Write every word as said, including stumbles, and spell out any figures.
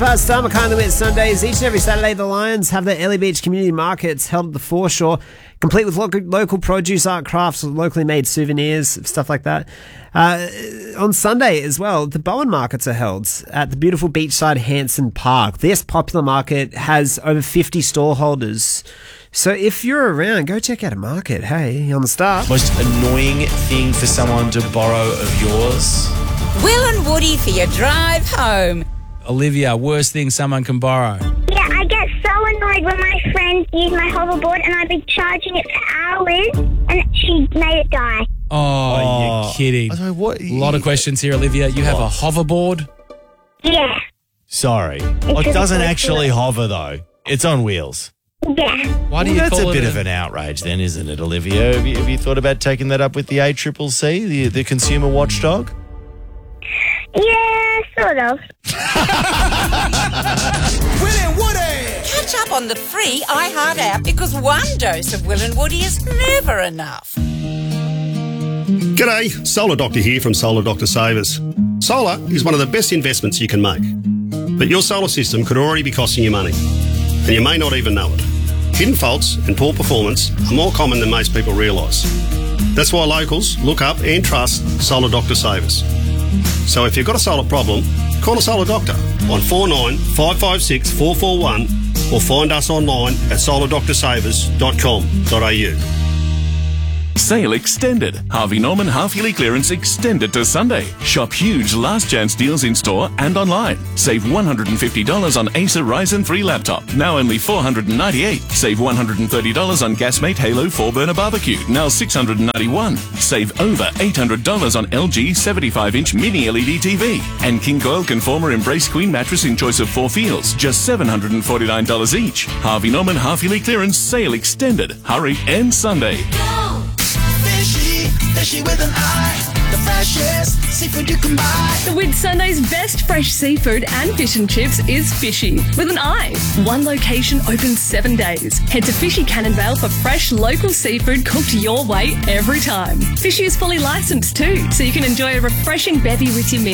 Past time, kind of with Sundays. Each and every Saturday, the Lions have their Ellie Beach community markets held at the foreshore, complete with local, local produce, art crafts, locally made souvenirs, stuff like that. Uh, on Sunday as well, the Bowen markets are held at the beautiful beachside Hanson Park. This popular market has over fifty stallholders. So if you're around, go check out a market. Hey, on the start. Most annoying thing for someone to borrow of yours? Will and Woody for your drive home. Olivia, worst thing someone can borrow. Yeah, I get so annoyed when my friends use my hoverboard and I've been charging it for hours and she made it die. Oh, Oh. you're kidding. I don't know, what? A lot of questions here, Olivia. You have a hoverboard? Yeah, Sorry. Oh, it doesn't actually hover, though. It's on wheels. yeah. Why do Well, you that's call a it bit of an outrage then, isn't it, Olivia? Have you, have you thought about taking that up with the A C C C, the, the consumer watchdog? Yeah, sort of. Will and Woody. Catch up on the free iHeart app because one dose of Will and Woody is never enough. G'day, Solar Doctor here from Solar Doctor Savers. Solar is one of the best investments you can make. But your solar system could already be costing you money, and you may not even know it. Hidden faults and poor performance are more common than most people realise. That's why locals look up and trust Solar Doctor Savers. So if you've got a solar problem, call a solar doctor on four nine five five six four four one or find us online at solar doctor savers dot com dot a u. Sale extended. Harvey Norman half-yearly clearance extended to Sunday. Shop huge last chance deals in store and online. Save one hundred fifty dollars on Acer Ryzen three laptop, now only four hundred ninety-eight dollars. Save one hundred thirty dollars on Gasmate Halo four burner barbecue, now six hundred ninety-one dollars. Save over eight hundred dollars on L G seventy-five inch mini L E D T V. And King Coil Conformer Embrace Queen mattress in choice of four feels, just seven hundred forty-nine dollars each. Harvey Norman half-yearly clearance sale extended. Hurry, end Sunday. Fishy, fishy with an eye. The freshest seafood you can buy. The Whit Sunday's best fresh seafood and fish and chips is Fishy with an eye. One location open seven days. Head to Fishy Cannonvale for fresh local seafood cooked your way every time. Fishy is fully licensed too, so you can enjoy a refreshing bevy with your meal.